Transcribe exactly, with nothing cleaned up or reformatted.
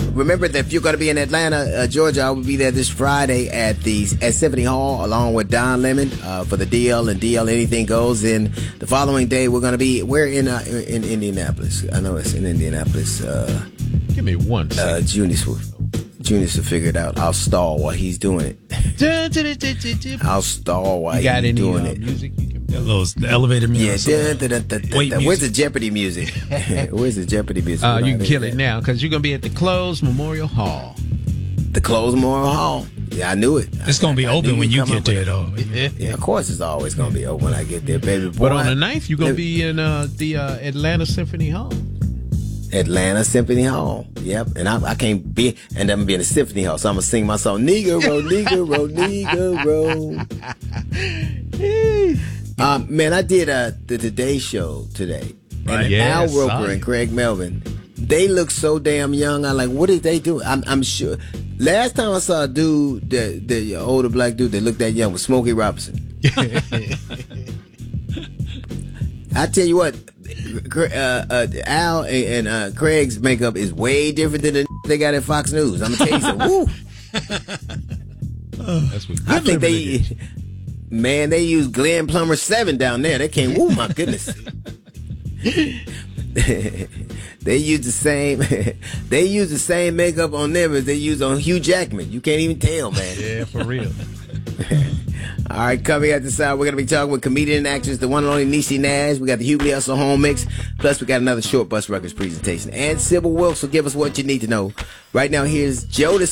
remember that if you're going to be in Atlanta, uh, Georgia, I will be there this Friday at the at Symphony Hall along with Don Lemon uh, for the D L and D L Anything Goes. And the following day, we're going to be we're in uh, in Indianapolis. I know it's in Indianapolis. Uh, Give me one second. Uh, Junior Swift. Junior to figure it out. I'll stall while he's doing it. I'll stall while you got he's any, doing uh, it. Music you can Got those the elevator music. Yeah, da, da, da, da, Wait, da. Where's the Jeopardy music? Where's the Jeopardy music? Uh, you can Right kill there. it now because you're gonna be at the Closed Memorial Hall. The Closed Memorial Hall. Yeah, I knew it. It's gonna be I, I open when you get there, though. Yeah. yeah, of course it's always gonna be open when I get there, baby. Boy, But on the ninth, you're gonna be in uh, the uh, Atlanta Symphony Hall. Atlanta Symphony Hall. Yep. And I, I can't be, and I'm gonna be in the Symphony Hall, so I'm gonna sing my song, Negro, Negro, Negro. Um, man, I did uh, the Today Show today. Right. And Yeah, Al saw Roker it. and Craig Melvin, they look so damn young. I'm like, what did they do? I'm, I'm sure. Last time I saw a dude, the, the older black dude that looked that young was Smokey Robinson. I tell you what, uh, uh, Al and uh, Craig's makeup is way different than the they got at Fox News. I'm gonna tell you something. Woo! That's what I think they, man, they use Glenn Plummer seven down there. They came. Oh my goodness. They use the same. They use the same makeup on them as they use on Hugh Jackman. You can't even tell, man. Yeah, for real. All right, coming at the side, we're going to be talking with comedian and actress, the one and only Niecy Nash. We got the Hughley Hustle Home Mix. Plus, we got another Short Bus Records presentation. And Sybil Wilkes will give us what you need to know. Right now, here's Joe the